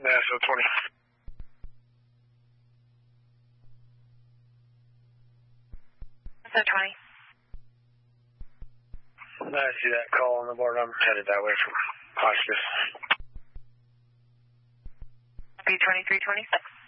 Nashville 20. So 20. I see that call on the board. I'm headed that way from hospice. B2320.